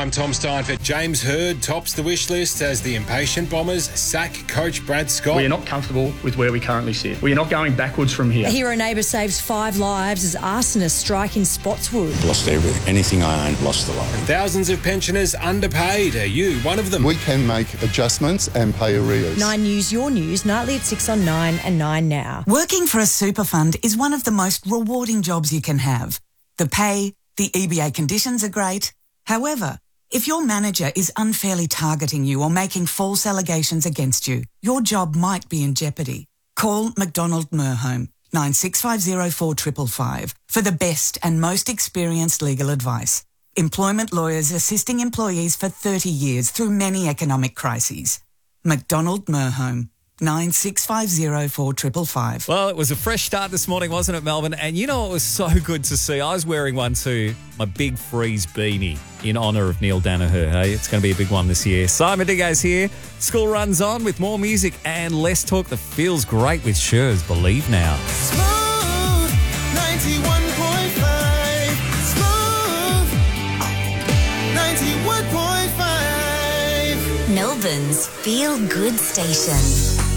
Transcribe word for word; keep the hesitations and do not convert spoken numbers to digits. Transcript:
I'm Tom Steinfort. James Hird tops the wish list as the impatient Bombers sack coach Brad Scott. We are not comfortable with where we currently sit. We are not going backwards from here. A hero neighbour saves five lives as arsonists strike in Spotswood. Lost everything. Anything I owned, lost a lot. Thousands of pensioners underpaid. Are you one of them? We can make adjustments and pay arrears. Nine News, your news, nightly at six on Nine and Nine now. Working for a super fund is one of the most rewarding jobs you can have. The pay, the E B A conditions are great. However, if your manager is unfairly targeting you or making false allegations against you, your job might be in jeopardy. Call McDonald Merhome, nine six five zero four five five, for the best and most experienced legal advice. Employment lawyers assisting employees for thirty years through many economic crises. McDonald Merhome, nine six five zero four five five. Well, it was a fresh start this morning, wasn't it, Melbourne? And you know, it was so good to see. I was wearing one too, my big freeze beanie in honour of Neil Danaher. Hey, it's going to be a big one this year. Simon Diggo's here. School runs on with more music and less talk that feels great with Scher's Believe Now. Smooth ninety-one point five. Smooth ninety-one point five. Melbourne's feel good station.